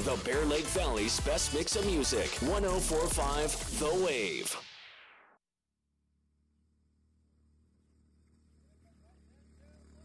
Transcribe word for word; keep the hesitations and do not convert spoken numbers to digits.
The Bear Lake Valley's best mix of music. one oh four point five The Wave.